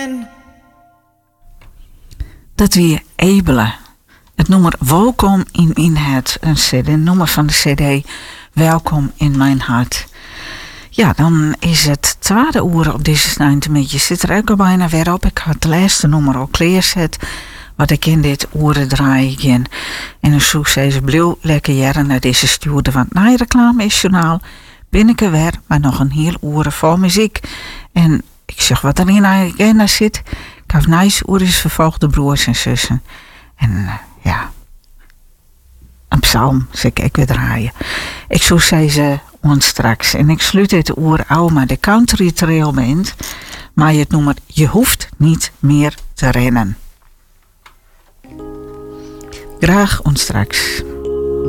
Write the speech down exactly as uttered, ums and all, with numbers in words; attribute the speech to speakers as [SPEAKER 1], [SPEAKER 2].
[SPEAKER 1] Dat weer Ebelen. Het nummer Welkom in mijn hart. Een cd, een nummer van de cd Welkom in mijn hart. Ja, dan is het tweede uur op deze snijntje. Zit er ook al bijna weer op. Ik had het laatste nummer al klaarzet. Wat ik in dit uren draaien. En een succes bleef lekker jaren naar deze stuurde. Want na je reclame is journaal. Ben ik er weer. Maar nog een heel uren vol muziek. En ik zeg wat er in de agenda zit. Ik heb nice uur is vervolgde broers en zussen. En uh, ja. Een psalm, zeg ik, ik weer draaien. Ik zou ze ons straks. En ik sluit dit uur oude maar de Country Trail Band. Maar het nummer Je hoeft niet meer te rennen. Graag ons straks.